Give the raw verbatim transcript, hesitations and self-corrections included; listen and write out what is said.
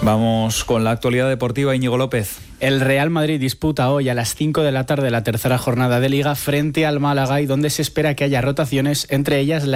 Vamos con la actualidad deportiva, Íñigo López. El Real Madrid disputa hoy a las cinco de la tarde la tercera jornada de Liga frente al Málaga y donde se espera que haya rotaciones, entre ellas la